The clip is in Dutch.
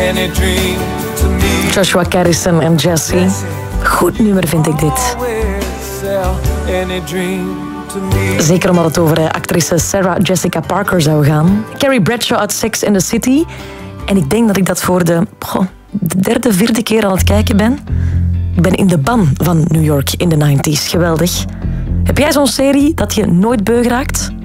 Joshua Garrison en Jessie. Goed nummer vind ik dit. Zeker omdat het over actrice Sarah Jessica Parker zou gaan. Carrie Bradshaw uit Sex and the City. En ik denk dat ik dat voor de derde, vierde keer aan het kijken ben. Ik ben in de ban van New York in de 90s. Geweldig. Heb jij zo'n serie dat je nooit beu geraakt?